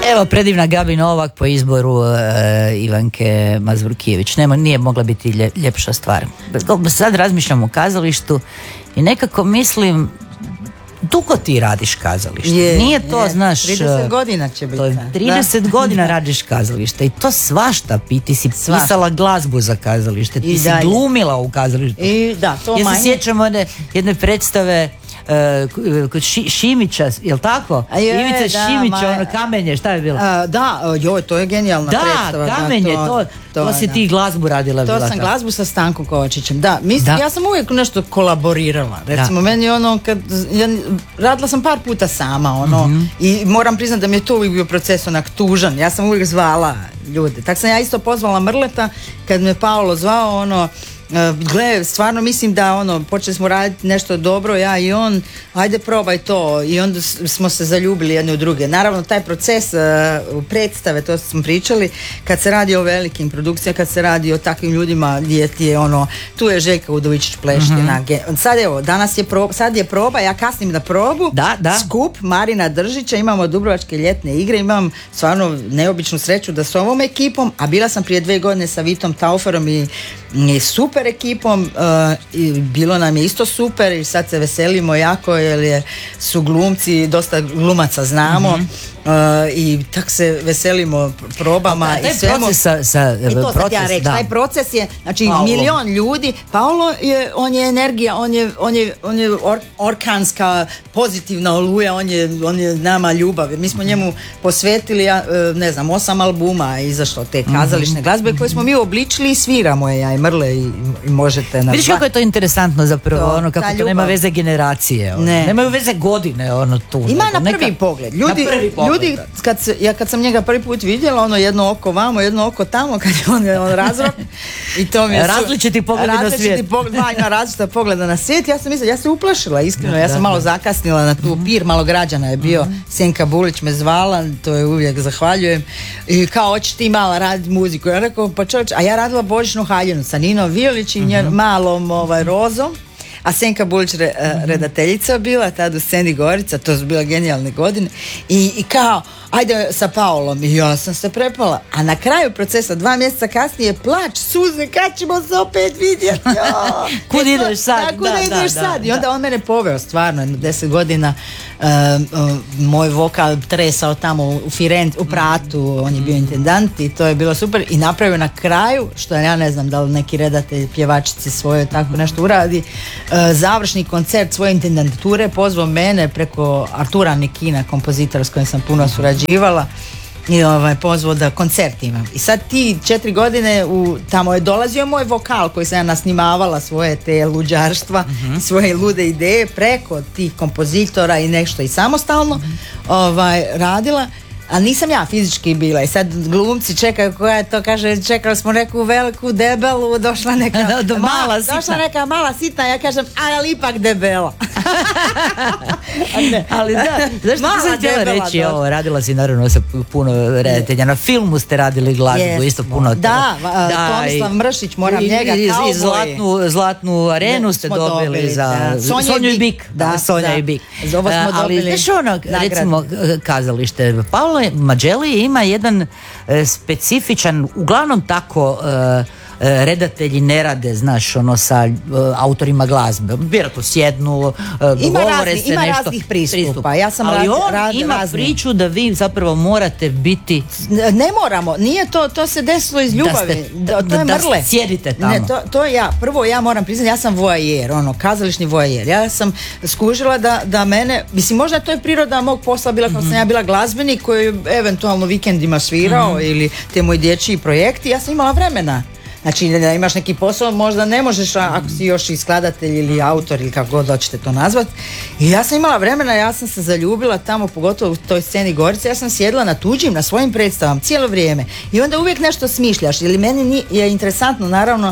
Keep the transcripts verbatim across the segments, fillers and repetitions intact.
Evo, predivna Gabi Novak po izboru uh, Ivanke Mazurkijević. Nema, nije mogla biti lje, ljepša stvar. Sad razmišljam o kazalištu i nekako mislim, dugo ti radiš kazalište. Je, nije to, je. Znaš... trideset godina će biti. trideset da. godina radiš kazalište i to svašta. Ti si svašta. Pisala glazbu za kazalište, ti I si dalje. glumila u kazalištu. I da, to ja manje. se sjećam one, jedne predstave Uh, kod ši, Šimića, jel tako? Je, Ivica da, Šimića, ma, ono Kamenje, šta je bilo? A, da, joj, to je genijalna da, predstava. Kamenje, da, to, to, to si da. ti glazbu radila. To bila sam ta. glazbu sa Stankom Kovačićem, da. Mislim, da. Ja sam uvijek nešto kolaborirala. Recimo, da. meni ono, kad, ja, radila sam par puta sama, ono, mm-hmm. i moram priznati da mi je to uvijek bio proces onak tužan. Ja sam uvijek zvala ljude. Tako sam ja isto pozvala Mrleta, kad me Paolo zvao, ono, gle, stvarno mislim da ono, počeli smo raditi nešto dobro, ja i on, ajde probaj to, i onda smo se zaljubili jedni u druge. Naravno, taj proces uh, predstave, to smo pričali, kad se radi o velikim produkcijama, kad se radi o takvim ljudima gdje ti je ono, tu je Željka Udovičić Pleština, mm-hmm. sad evo, danas je proba, sad je proba, ja kasnim na probu, da, da. skup Marina Držića, imamo Dubrovačke ljetne igre, imam stvarno neobičnu sreću da s ovom ekipom, a bila sam prije dve godine sa Vitom Tauferom i, i super ekipom, uh, i bilo nam je isto super i sad se veselimo jako jer je, su glumci, dosta glumaca znamo, mm-hmm. uh, i tak se veselimo probama a, i svemu. Proces sa, sa, I to proces, ja reći, da. taj proces je, znači Paolo. milion ljudi, Paolo je, on je energija, on je, on je, on je or, orkanska, pozitivna oluja, on je, on je nama ljubav. Mi smo njemu posvetili, ja, ne znam, osam albuma izašlo te kazališne glazbe koje smo mi obličili i sviramo je, ja i Mrle i, i možete na vidiš kako je to interesantno zapravo, to, ono, kako to ljubav. Nema veze generacije, ono. Ne. Nemaju veze godine, ono tu. Ima nego, na prvi neka... pogled. Ljudi, na prvi pogled, ljudi kad se, ja kad sam njega prvi put vidjela, ono jedno oko vamo, jedno oko tamo, kad je on, on razrok i to mi je različiti pogledi na svijet. Pogled, dva, ima različita pogleda na svijet. Ja sam mislila, ja se uplašila, iskreno, da, ja sam da, malo da. zakasnila na tu pir, malo građana je bio, mm-hmm. Senka Bulić me zvala, to je uvijek zahvaljujem, i kao, hoćeš ti mala raditi muziku, ja rekao, pa čovječ, a ja radila Božićnu haljinu sa Ninom Violić i mm-hmm. malom ovaj, Rozom, a Senka Bulić re, mm-hmm. redateljica bila tad u sceni Gorica, to su bile genijalne godine, i, i kao ajde sa Paolom, i ja sam se prepala, a na kraju procesa dva mjeseca kasnije plač, suze, kad ćemo se opet vidjeti, kud ideš sad, da, kud da, ideš da, sad da, i onda on mene poveo stvarno jedno deset godina, uh, uh, moj vokal tresao tamo u Firenci, u Pratu, on je bio intendant i to je bilo super i napravio na kraju, što ja ne znam da li neki redatelj pjevačici svoje tako nešto uradi, uh, završni koncert svoje intendanture, pozvao mene preko Artura Nikina, kompozitora s kojim sam puno surađivala, i ovaj, pozvao da koncert imam. I sad ti četiri godine u, tamo je dolazio moj vokal koji sam ja nasnimavala svoje te luđarstva, mm-hmm. svoje lude ideje preko tih kompozitora i nešto i samostalno mm-hmm. ovaj, radila. A nisam ja fizički bila i sad glumci čekaju koja je to, kaže, čekali smo neku veliku debelu, došla neka do mala sitna. Došla neka mala sitna, ja kažem, ali ipak debela. Ali da, zašto ti sam htjela reći došla. Ovo, radila si naravno sa puno redatelja, na filmu ste radili glazbu, yes. isto puno. Da, da, Tomislav Mršić, moram i, njega i, i zlatnu, zlatnu arenu ste dobili, dobili za Sonju i Bik. Da, da, Sonja i Bik. Ovo smo ali, dobili. Znaš ono, recimo, kazalište, Paolo Mađeli ima jedan e, specifičan, uglavnom tako e, e, redatelji ne rade, znaš, ono sa e, autorima glazbe. Vjerojatno sjednu, e, ima govore razni, se ima nešto. raznih pristupa. pristupa. Ja sam ali rad, on rad, ima razni. priču da vi zapravo morate biti... Ne moramo, nije to, to se desilo iz ljubavi. Da, ste, da, to je da Mrle. sjedite tamo. Ne, to, to je ja. Prvo ja moram priznati, ja sam voajer, ono, kazališni voajer. Ja sam skužila da, da mene, mislim, možda to je priroda mog posla bila kako mm-hmm. sam ja bila glazbenik koji eventualno vikendima svirao mm-hmm. ili te moji dječji projekti, ja sam imala vremena. Znači da imaš neki posao, možda ne možeš ako si još i skladatelj ili autor ili kako god hoćete to nazvat. I ja sam imala vremena, ja sam se zaljubila tamo, pogotovo u toj sceni Gorice, ja sam sjedila na tuđim, na svojim predstavama cijelo vrijeme. I onda uvijek nešto smišljaš, ili meni je interesantno naravno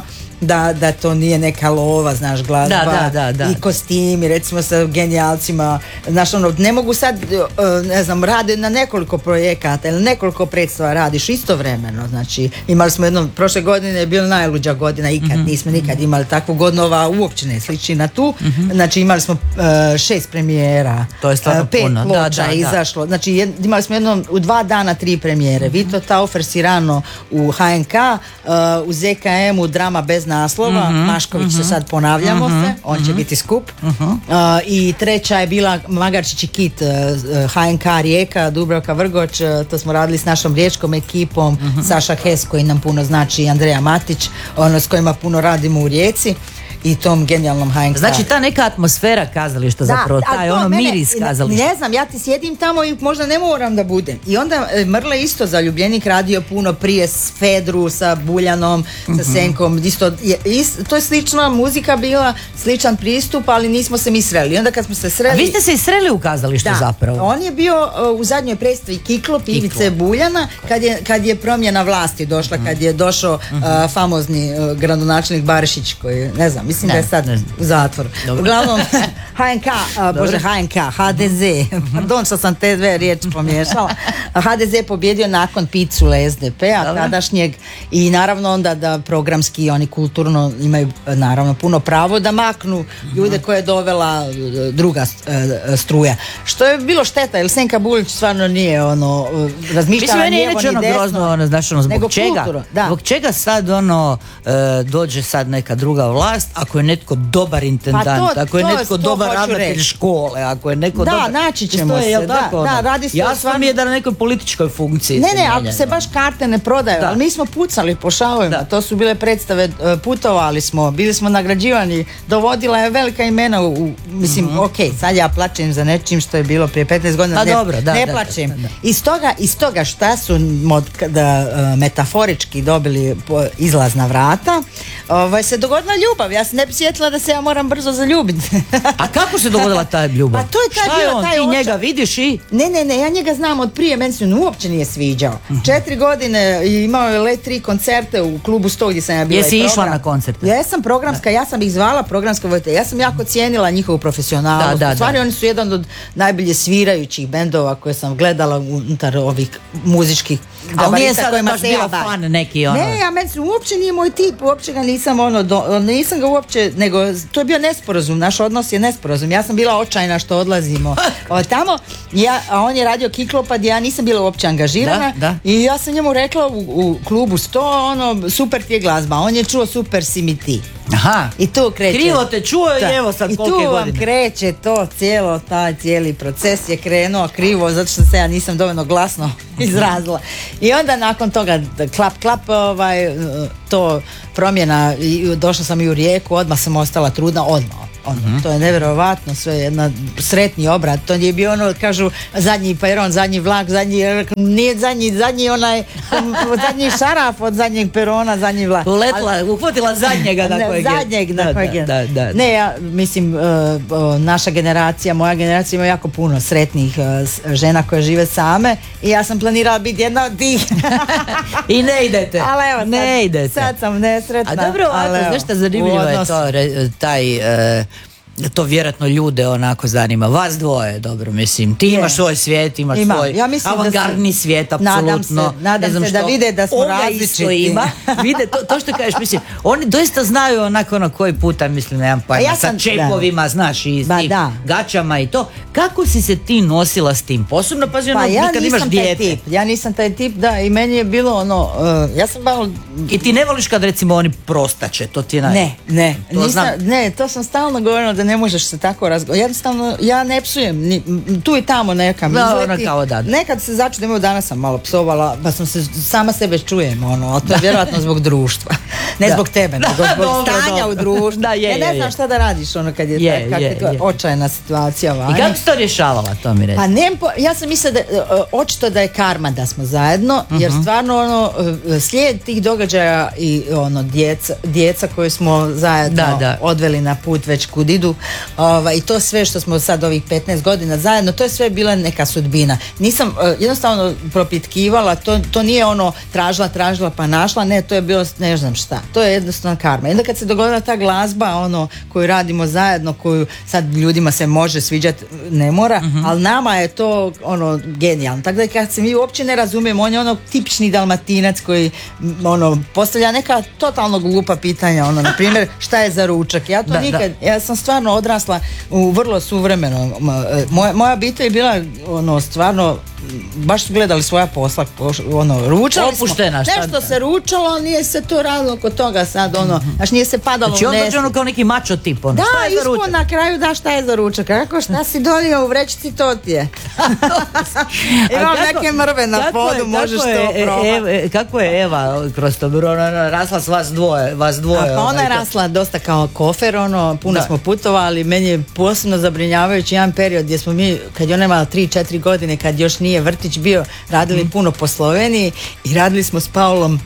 da, da to nije neka lova, znaš, glazba da, da, da, da. i kostimi, recimo sa genijalcima, znaš, ono, ne mogu sad, ne znam, rade na nekoliko projekata ili nekoliko predstava radiš istovremeno, znači, imali smo jednom, prošle godine je bila najluđa godina ikad, mm-hmm. nismo nikad imali takvu godinu, ova uopće ne sliči na tu, mm-hmm. znači imali smo uh, šest premijera, to je stvarno uh, pet puno. ploča da, da, izašlo, da. Znači jed, imali smo jednom u dva dana tri premijere, mm-hmm. Vito Taufer Sirano u H N K, uh, u Z K M-u Drama bez naslova, mm-hmm. Mašković mm-hmm. se sad ponavljamo mm-hmm. se, on mm-hmm. će biti skup, mm-hmm. uh, i treća je bila Magarčić i Kit, uh, H N K Rijeka, Dubravka Vrgoč, uh, to smo radili s našom riječkom ekipom, mm-hmm. Saša Hes koji nam puno znači, Andreja Matić, ono s kojima puno radimo u Rijeci i tom genijalnom H N K. Znači ta neka atmosfera kazališta, da, zapravo, taj ono mene, miris kazališta. Ne znam, ja ti sjedim tamo i možda ne moram da budem. I onda Mrle isto zaljubljenik radio puno prije s Fedru, sa Buljanom, mm-hmm. sa Senkom, isto, je, is, to je slična muzika bila, sličan pristup, ali nismo se mi sreli. I onda kad smo se sreli... A vi ste se i sreli u kazalištu, da, zapravo? On je bio uh, u zadnjoj predstavi Kiklop Ivice Buljana, kad je, kad je promjena vlasti došla, mm-hmm. kad je došao uh, famozni uh, gradonačelnik Barišić, koji, ne znam, mislim ne, da je sad u zatvoru. Dobro. Uglavnom, H N K, uh, bože H N K, H D Z, pardon što sam te dve riječi pomiješala. H D Z je pobjedio nakon Picule S D P-a tadašnjeg i naravno onda da programski oni kulturno imaju naravno puno pravo da maknu ljude koje je dovela druga uh, struja. Što je bilo šteta, jer Senka Bulić stvarno nije ono razmišljala lijevo ni desno. Grozno, ono, znaš, ono, zbog čega? Zbog čega sad ono uh, dođe sad neka druga vlast, ako je netko dobar intendant, pa to, ako je netko dobar ravnatelj škole, ako je neko da, dobar... Da, naći ćemo je, se, da, tako, da, radi se jasno stvarno... mi je da na nekoj političkoj funkciji ne, se ne, mijenja, ako se baš karte ne prodaju, da. Ali mi smo pucali po šavovima, to su bile predstave, putovali smo, bili smo nagrađivani, dovodila je velika imena u, u mislim, mm-hmm. ok, sad ja plačem za nečim što je bilo prije petnaest godina, pa, ne, dobro, da, ne da, plačem. Da, da. Iz toga, iz toga šta su mod, da, uh, metaforički dobili po, izlazna vrata, ovaj, se dogodila ljubav, ja se ne bi sjetila da se ja moram brzo zaljubiti. A kako se dogodila ta ljubav? Pa to je taj šta je on, taj ti oča... njega vidiš i... Ne, ne, ne, ja njega znam od prije, meni se uopće nije sviđao. Uh-huh. Četiri godine imao je let tri koncerte u klubu sto gdje sam ja bila. Jesi išla na koncerte? Ja sam programska, da. Ja sam ih zvala programska vojitelja. Ja sam jako cijenila njihovu profesionalnost. Da, da, u stvari da. Oni su jedan od najbolje svirajućih bendova koje sam gledala unutar ovih muzičkih gabarita. Ali nije sad baš bio fan neki ono. Ne, ja meni uopće nije moj tip, uopće ga nisam ono, do, nisam ga uopće, nego to je bio nesporazum, naš odnos je nesporazum. Ja sam bila očajna što odlazimo od tamo, ja, a on je radio Kiklopad, ja nisam bila uopće angažirana, da, da. I ja sam njemu rekla u, u klubu sto, ono, super ti je glazba, on je čuo super si mi ti. Aha. I tu kreće. Krivo te čuo i evo sad kolike godine. I tu vam kreće to cijelo, taj cijeli proces je krenuo krivo zato što se ja nisam dovoljno glasno izrazila. I onda nakon toga klap, klap, ovaj, to promjena, došla sam i u Rijeku, odmah sam ostala trudna, odmah. Ono, mm-hmm. To je nevjerovatno, sve jedna sretni obrat, to je bio ono, kažu zadnji peron, zadnji vlak, zadnji, nije zadnji, zadnji onaj, zadnji šaraf od zadnjeg perona, zadnji vlak. Uletla, ali, uhvatila zadnjega na kojeg je. Zadnjeg na da, kojeg je. Da, da, da. Ne, ja mislim, uh, uh, naša generacija, moja generacija ima jako puno sretnih uh, žena koje žive same i ja sam planirala biti jedna od tih. I ne idete. Ali evo, sad, ne idete. Sad sam nesretna. A dobro, ovako, znaš šta zanimljivo je to, re, taj... Uh, to vjerojatno ljude onako zanima. Vas dvoje, dobro, mislim. Ti imaš svoj svijet, imaš ima. svoj ja avangardni se, svijet, apsolutno. Nadam se, nadam se da vide da smo različiti. Ima. Vide, to, to što kažeš, mislim, oni doista znaju onako na koji puta, mislim, nemam pojma, ja sa čepovima, da. Znaš, i s tim gačama i to. Kako si se ti nosila s tim? Posebno, pazi, ono, pa ja nikad imaš dijete. Tip. Ja nisam taj tip, da, i meni je bilo ono, uh, ja sam malo... I ti ne voliš kad, recimo, oni prostače, to ti je naj... Ne, ne, to nisam, ne, to sam stalno govorila da ne možeš se tako razgovarati. Jednostavno, ja ne psujem, ni, tu i tamo nekam da, izleti. Kao da. Nekad se začudim, evo danas sam malo psovala, pa sam se, sama sebe čujem, ono, ali to je vjerojatno zbog društva. Ne da. Zbog tebe, nego zbog dobro, stanja dobro. U društvu. Da, je, ja ne znam je, šta da radiš, ono, kad je, je, tak, je, je. očajna situacija vani. I kako si to rješavala, to mi reći? Pa ne, ja sam mislila da, očito da je karma da smo zajedno, uh-huh. jer stvarno, ono, slijed tih događaja i, ono, djeca, djeca koje smo zajedno da, da. odveli na put već kud idu, Splitu, ovaj, i to sve što smo sad ovih petnaest godina zajedno, to je sve bila neka sudbina. Nisam uh, jednostavno propitkivala, to, to nije ono tražila, tražila pa našla, ne, to je bilo ne znam šta, to je jednostavno karma. I onda kad se dogodila ta glazba, ono, koju radimo zajedno, koju sad ljudima se može sviđati, ne mora, uh-huh. ali nama je to ono genijalno. Tako da kad se mi uopće ne razumijemo, on je ono tipični Dalmatinac koji ono postavlja neka totalno glupa pitanja, ono na primjer šta je za ručak. Ja to da, nikad, da. ja sam stvarno odrasla u vrlo suvremenom. Moja, moja obitelj je bila ono stvarno baš su gledali svoja posla, ono, ručali Opuštena, smo, nešto se ručalo, ali nije se to radilo kod toga sad, ono, znaš, nije se padalo znači, u nesvijest. Znači on ono kao neki mačo tip, ono, da, šta je za ručak? Da, na kraju da, šta je za ručak, kako šta si donio u vrećici, to ti je. Imam neke mrve na podu, možeš to probati. Kako je Eva kroz to, ono, rasla s vas dvoje, vas dvoje? A, pa ona je rasla dosta kao kofer, ono, puno da. smo putovali, meni je posebno zabrinjavajući jedan period gdje smo mi, kad je ona imala tri četiri godine, kad još nije vrtić bio, radili mm. puno po Sloveniji i radili smo s Paulom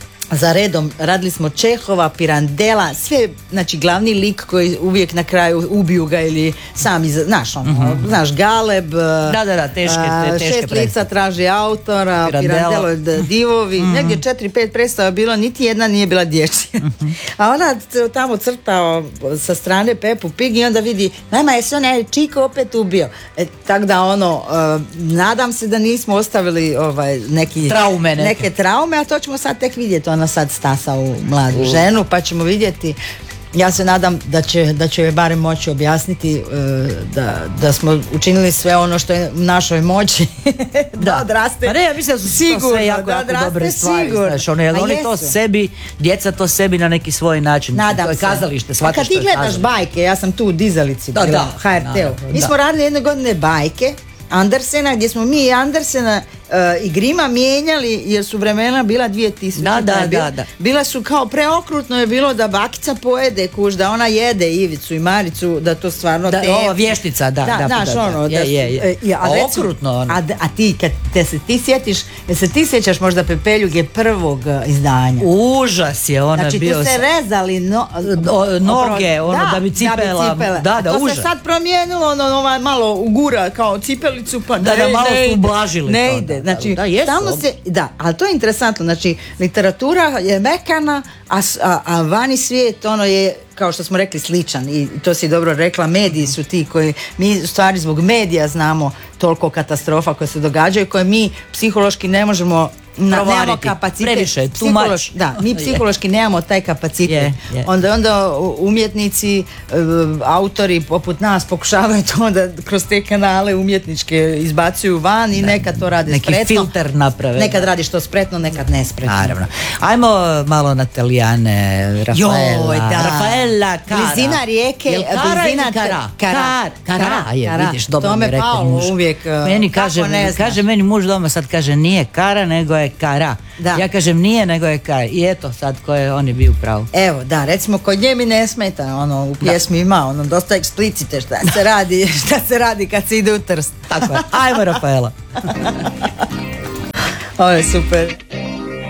za redom, radili smo Čehova, Pirandela, sve, znači glavni lik koji uvijek na kraju ubiju ga ili sami, znaš, ono, mm-hmm. znaš, Galeb, da, da, da, teške, te, teške šest lica traži autora, Pirandelo, Pirandelo divovi, mm-hmm. negdje četiri, pet predstava bilo, niti jedna nije bila dječja. Mm-hmm. A ona tamo crtao sa strane Pepu Pig i onda vidi, nema je se onaj Čiko opet ubio. E, tako da ono, uh, nadam se da nismo ostavili ovaj, neki, traume, neke. neke traume, a to ćemo sad tek vidjeti. Ona sad stasa u mladu ženu, pa ćemo vidjeti. Ja se nadam da će, da će joj barem moći objasniti uh, da, da smo učinili sve ono što je u našoj moći da odraste. Pa ne, ja mislim da su sigurno, to sve jako, da jako dobre stvari. Znaš, ono, jer oni to sebi, djeca to sebi na neki svoj način. Nadam to je kazalište, se. A kad ti gledaš kazalište. Bajke, ja sam tu u dizalici, da, da, ha er te-u. Mi da. smo radili jedne godine bajke Andersena, gdje smo mi i Andersena uh, i Grima mijenjali, jer su vremena bila dvije tisuće. Da, da, bila, da, da. bila su kao preokrutno je bilo da bakica pojede kuž, da ona jede Ivicu i Maricu, da to stvarno da, ova vještica, da, da, da, znaš, da, ono, da, je, je, je. Da, a, a okrutno ono. A, a ti, kad te se ti sjetiš, jer se ti sjećaš možda Pepeljuge prvog uh, izdanja. Užas je ona znači, bio. Znači, tu se rezali no, o, noge, ono, da, da bi cipela. Da, bi cipela. Da, da, to užas. se sad promijenilo, ono, ovaj malo ugura kao cipelicu, pa da, ne, da, malo ne su ublažili ne to. ide, Da, znači, da, jesu, stalno se, da, ali to je interesantno, znači, literatura je mekana, a, a, a vani svijet, ono je, kao što smo rekli, sličan i to si dobro rekla, mediji su ti koji, mi u stvari zbog medija znamo toliko katastrofa koje se događaju, koje mi psihološki ne možemo Na, nemamo kapacitet, previše, psihološ, da, mi psihološki nemamo taj kapacitet. Je, je. Onda, onda umjetnici, autori poput nas pokušavaju to da kroz te kanale umjetničke izbacuju van i da, nekad to rade neki spretno. Neki filter naprave. Nekad radiš to spretno, nekad nespretno. Naravno. Ajmo malo na Talijane, Rafaela. Joj, da. Rafaela Cara. Blizina rijeke, Jel Cara blizina ili Kara? Kara. Kara, Kara. Je, Kara. vidiš, dobro to mi me rekao Paolo muž. Uvijek, meni kaže, kaže meni muž doma sad kaže nije Kara nego je Kara. Da. Ja kažem nije nego je Kara. I eto sad koje on je bio pravo. Evo da, recimo kod nje mi ne smeta, ono u pjesmi da. Ima ono dosta eksplicite šta se radi, šta se radi kad se ide u Trst. Tako je. Ajmo Rafaela. Ovo je super.